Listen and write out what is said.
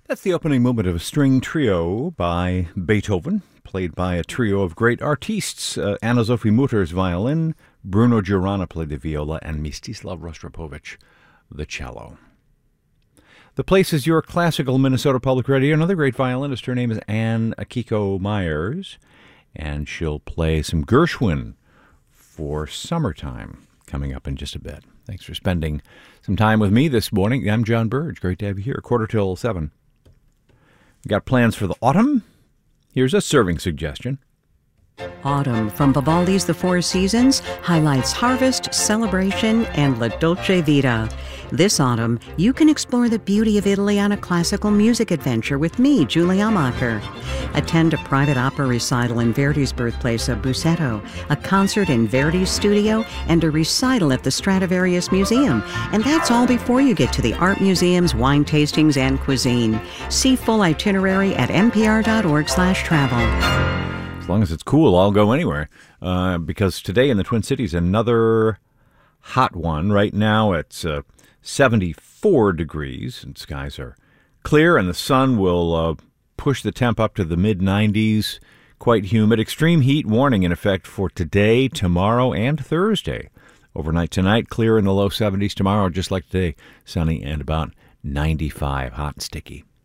That's the opening movement of a string trio by Beethoven, played by a trio of great artistes, Anna-Sophie Mutters violin, Bruno Girana played the viola, and Mstislav Rostropovich the cello. The place is your classical Minnesota Public Radio. Another great violinist, her name is Anne Akiko Myers, and she'll play some Gershwin for Summertime coming up in just a bit. Thanks for spending some time with me this morning. I'm John Burge. Great to have you here. 7:15. We got plans for the autumn. Here's a serving suggestion. Autumn from Vivaldi's The Four Seasons highlights harvest, celebration, and La Dolce Vita. This autumn, you can explore the beauty of Italy on a classical music adventure with me, Julie Amacher. Attend a private opera recital in Verdi's birthplace of Busseto, a concert in Verdi's studio, and a recital at the Stradivarius Museum. And that's all before you get to the art museums, wine tastings, and cuisine. See full itinerary at npr.org/travel. As long as it's cool, I'll go anywhere. Because today in the Twin Cities, another hot one. Right now it's 74 degrees, and skies are clear, and the sun will push the temp up to the mid-90s. Quite humid. Extreme heat warning in effect for today, tomorrow, and Thursday. Overnight tonight, clear in the low 70s. Tomorrow, just like today, sunny and about 95, hot and sticky.